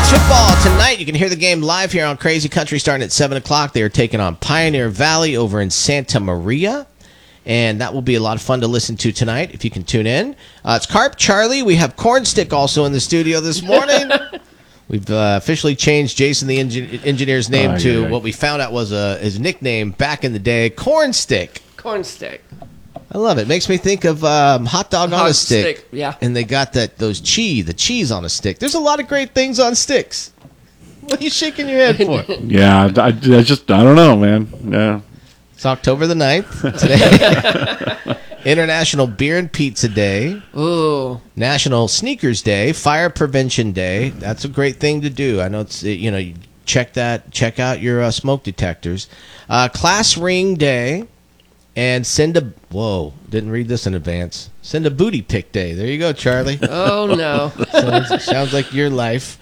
Football tonight. You can hear the game live here on Crazy Country starting at 7 o'clock. They are taking on Pioneer Valley over in Santa Maria. And that will be a lot of fun to listen to tonight if you can tune in. It's Carp Charlie. We have Cornstick also in the studio this morning. We've officially changed Jason the engineer's name to what we found out was his nickname back in the day, Cornstick. Cornstick. I love it. Makes me think of hot dog on a stick. Yeah. And they got the cheese on a stick. There's a lot of great things on sticks. What are you shaking your head for? Yeah, I don't know, man. Yeah. It's October the 9th today. International Beer and Pizza Day. Ooh. National Sneakers Day. Fire Prevention Day. That's a great thing to do. I know it's, you check out your smoke detectors. Class Ring Day. And didn't read this in advance. Send a booty pic day. There you go, Charlie. Oh, no. Sounds like your life.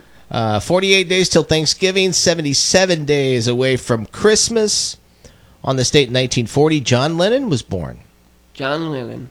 48 days till Thanksgiving, 77 days away from Christmas. On this date in 1940, John Lennon was born. John Lennon.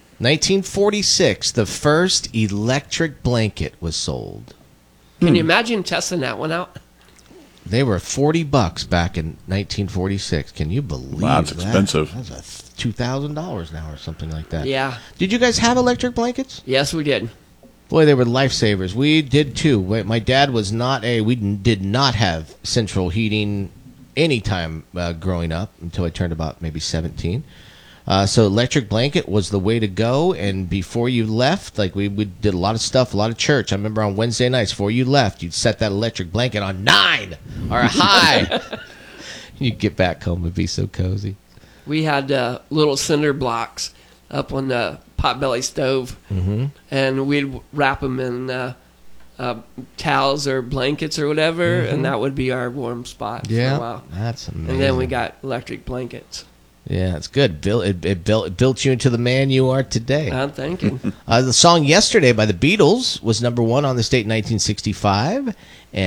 1946, the first electric blanket was sold. Can you imagine testing that one out? They were $40 back in 1946. Can you believe that? Wow, that's expensive. That's $2,000 now or something like that. Yeah. Did you guys have electric blankets? Yes, we did. Boy, they were lifesavers. We did too. My dad was we did not have central heating any time growing up until I turned about maybe 17. So electric blanket was the way to go. And before you left, like we did a lot of stuff, a lot of church. I remember on Wednesday nights before you left, you'd set that electric blanket on 9 or a high. You'd get back home and be so cozy. We had little cinder blocks up on the potbelly stove, and we'd wrap them in towels or blankets or whatever, and that would be our warm spot for a while. That's amazing. And then we got electric blankets. Yeah, it's good. It built you into the man you are today. I'm thinking. The song "Yesterday" by the Beatles was #1 on this date in 1965.